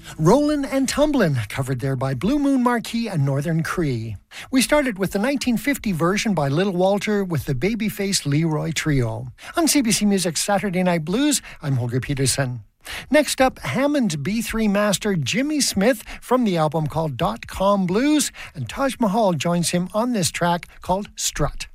Rollin' and Tumblin', covered there by Blue Moon Marquee and Northern Cree. We started with the 1950 version by Little Walter with the Babyface Leroy Trio. On CBC Music's Saturday Night Blues, I'm Holger Peterson. Next up, Hammond B3 master Jimmy Smith from the album called .com Blues, and Taj Mahal joins him on this track called Strut.